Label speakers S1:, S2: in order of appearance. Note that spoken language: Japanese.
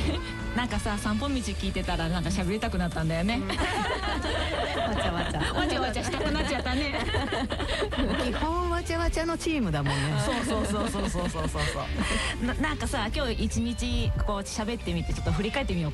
S1: なんかさ、散歩道聞いてたらなんか喋りたくなったんだよね。
S2: わちゃわちゃ
S1: わちゃわちゃしたくなっちゃったね。
S2: 基本わちゃわちゃのチームだもんね。
S1: そうなんかさ、今日一日こう喋ってみてちょっと振り返ってみようか。